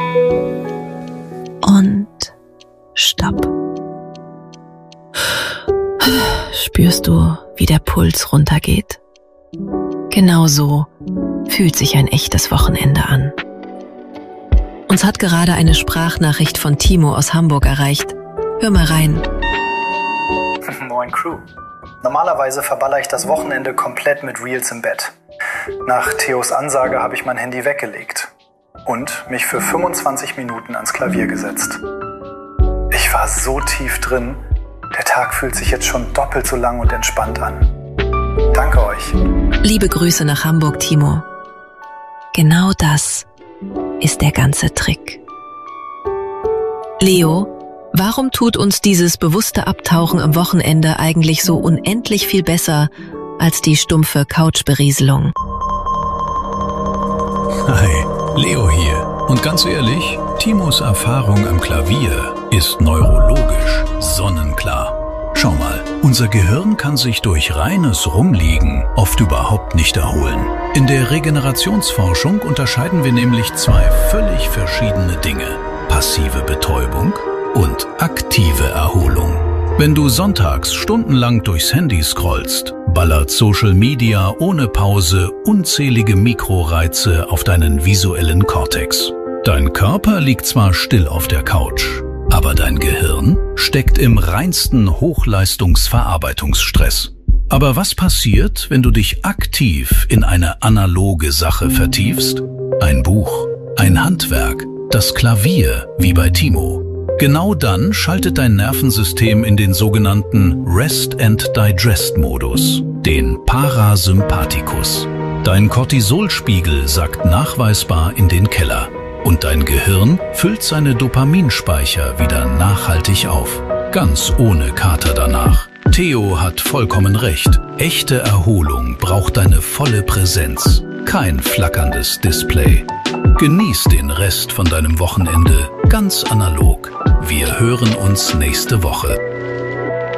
Und Stopp. Spürst du, wie der Puls runtergeht? Genau so fühlt sich ein echtes Wochenende an. Uns hat gerade eine Sprachnachricht von Timo aus Hamburg erreicht. Hör mal rein. Moin Crew. Normalerweise verballer ich das Wochenende komplett mit Reels im Bett. Nach Theos Ansage habe ich mein Handy weggelegt und mich für 25 Minuten ans Klavier gesetzt. Ich war so tief drin, der Tag fühlt sich jetzt schon doppelt so lang und entspannt an. Danke euch. Liebe Grüße nach Hamburg, Timo. Genau das ist der ganze Trick. Leo, warum tut uns dieses bewusste Abtauchen am Wochenende eigentlich so unendlich viel besser als die stumpfe Couchberieselung? Hi, Leo hier. Und ganz ehrlich, Timos Erfahrung am Klavier ist neurologisch sonnenklar. Schau mal, unser Gehirn kann sich durch reines Rumliegen oft überhaupt nicht erholen. In der Regenerationsforschung unterscheiden wir nämlich zwei völlig verschiedene Dinge: passive Betäubung und aktive Erholung. Wenn du sonntags stundenlang durchs Handy scrollst, ballert Social Media ohne Pause unzählige Mikroreize auf deinen visuellen Kortex. Dein Körper liegt zwar still auf der Couch, aber dein Gehirn steckt im reinsten Hochleistungsverarbeitungsstress. Aber was passiert, wenn du dich aktiv in eine analoge Sache vertiefst? Ein Buch, ein Handwerk, das Klavier, wie bei Timo. Genau dann schaltet dein Nervensystem in den sogenannten Rest-and-Digest-Modus, den Parasympathikus. Dein Cortisolspiegel sackt nachweisbar in den Keller und dein Gehirn füllt seine Dopaminspeicher wieder nachhaltig auf, ganz ohne Kater danach. Theo hat vollkommen recht. Echte Erholung braucht deine volle Präsenz, kein flackerndes Display. Genieß den Rest von deinem Wochenende ganz analog. Wir hören uns nächste Woche.